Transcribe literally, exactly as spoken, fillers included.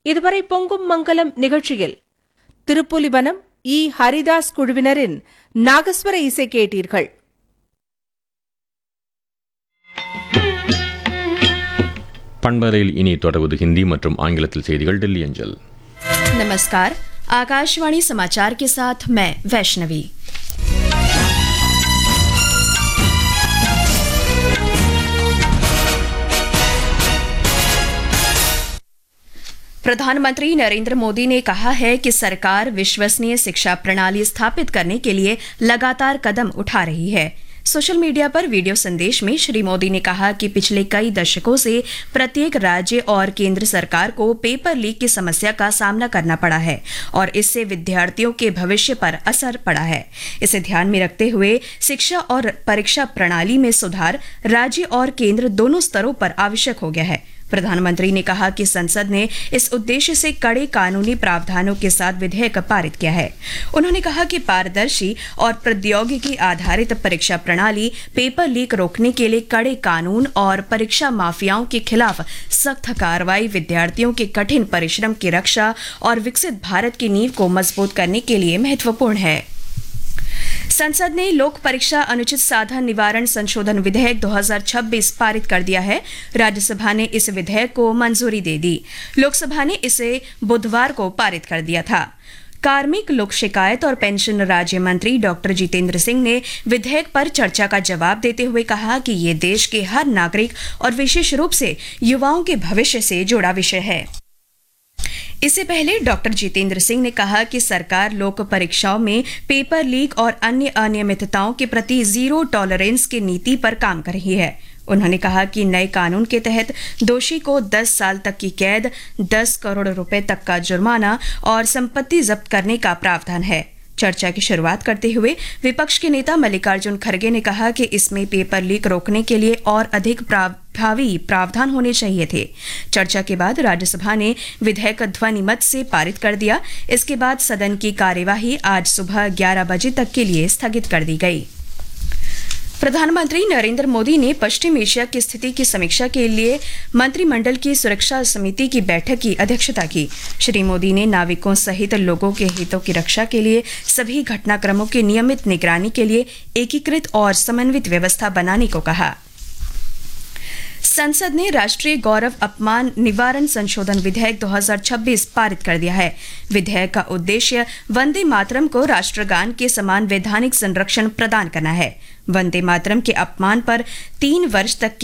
இதுவரை பொங்கும் மங்கலம் நிகழ்ச்சியில் திருப்புலிவனம் இ ஹரிதாஸ் குழுவினரின் நாகஸ்வர இசை கேட்டீர்கள். பண்பறையில் இனி தொடர்வது हिंदी மற்றும் ஆங்கிலத்தில் செய்திகள் दिल्ली अंजल. नमस्कार, आकाशवाणी समाचार के साथ मैं वैष्णवी. प्रधानमंत्री नरेंद्र मोदी ने कहा है कि सरकार विश्वसनीय शिक्षा प्रणाली स्थापित करने के लिए लगातार कदम उठा रही है. सोशल मीडिया पर वीडियो संदेश में श्री मोदी ने कहा कि पिछले कई दशकों से प्रत्येक राज्य और केंद्र सरकार को पेपर लीक की समस्या का सामना करना पड़ा है और इससे विद्यार्थियों के भविष्य पर असर पड़ा है. इसे ध्यान में रखते हुए शिक्षा और परीक्षा प्रणाली में सुधार राज्य और केंद्र दोनों स्तरों पर आवश्यक हो गया है. प्रधानमंत्री ने कहा कि संसद ने इस उद्देश्य से कड़े कानूनी प्रावधानों के साथ विधेयक पारित किया है. उन्होंने कहा कि पारदर्शी और प्रौद्योगिकी आधारित परीक्षा प्रणाली पेपर लीक रोकने के लिए कड़े कानून और परीक्षा माफियाओं के खिलाफ सख्त कार्रवाई विद्यार्थियों के कठिन परिश्रम की रक्षा और विकसित भारत की नींव को मजबूत करने के लिए महत्वपूर्ण है. संसद ने लोक परीक्षा अनुचित साधन निवारण संशोधन विधेयक दो हज़ार छब्बीस पारित कर दिया है. राज्यसभा ने इस विधेयक को मंजूरी दे दी. लोकसभा ने इसे बुधवार को पारित कर दिया था. कार्मिक, लोक शिकायत और पेंशन राज्य मंत्री डॉक्टर जितेंद्र सिंह ने विधेयक पर चर्चा का जवाब देते हुए कहा कि ये देश के हर नागरिक और विशेष रूप से युवाओं के भविष्य से जुड़ा विषय है. इससे पहले डॉक्टर जितेंद्र सिंह ने कहा कि सरकार लोक परीक्षाओं में पेपर लीक और अन्य अनियमितताओं के प्रति जीरो टॉलरेंस की नीति पर काम कर रही है. उन्होंने कहा कि नए कानून के तहत दोषी को दस साल तक की कैद, दस करोड़ रुपए तक का जुर्माना और संपत्ति जब्त करने का प्रावधान है. चर्चा की शुरुआत करते हुए विपक्ष के नेता मल्लिकार्जुन खड़गे ने कहा कि इसमें पेपर लीक रोकने के लिए और अधिक प्रभावी प्रावधान होने चाहिए थे. चर्चा के बाद राज्यसभा ने विधेयक ध्वनिमत से पारित कर दिया. इसके बाद सदन की कार्यवाही आज सुबह ग्यारह बजे तक के लिए स्थगित कर दी गई. प्रधानमंत्री नरेंद्र मोदी ने पश्चिम एशिया की स्थिति की समीक्षा के लिए मंत्रिमंडल की सुरक्षा समिति की बैठक की अध्यक्षता की. श्री मोदी ने नाविकों सहित लोगों के हितों की रक्षा के लिए सभी घटनाक्रमों की नियमित निगरानी के लिए एकीकृत और समन्वित व्यवस्था बनाने को कहा. संसद ने राष्ट्रीय गौरव अपमान निवारण संशोधन विधेयक दो हज़ार छब्बीस पारित कर दिया है. विधेयक का उद्देश्य वंदे मातरम को राष्ट्रगान के समान वैधानिक संरक्षण प्रदान करना है. वंदे मातरम के अपमान पर तीन वर्ष तक